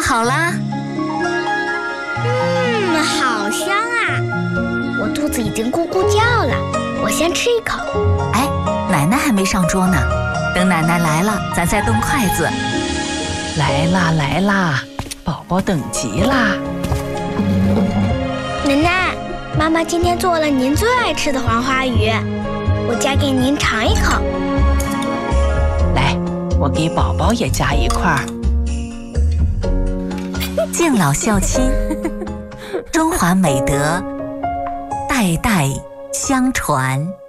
做好啦？ 好香啊！我肚子已经咕咕叫了，我先吃一口。 哎，奶奶还没上桌呢，等奶奶来了，咱再动筷子。 来啦来啦，宝宝等急啦！ 奶奶，妈妈今天做了您最爱吃的黄花鱼，我夹给您尝一口。 来，我给宝宝也夹一块儿。 敬老孝亲，中华美德代代相传。